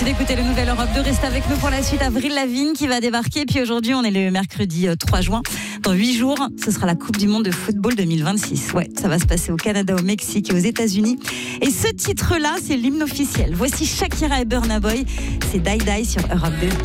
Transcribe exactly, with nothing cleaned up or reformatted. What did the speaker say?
Merci d'écouter le Nouvel Europe deux. Restez avec nous pour la suite. Avril Lavigne qui va débarquer. Puis aujourd'hui, on est le mercredi trois juin. Dans huit jours, ce sera la Coupe du Monde de football deux mille vingt-six. Ouais, ça va se passer au Canada, au Mexique et aux États-Unis. Et ce titre-là, c'est l'hymne officiel. Voici Shakira et Burna Boy. C'est Die Die sur Europe deux.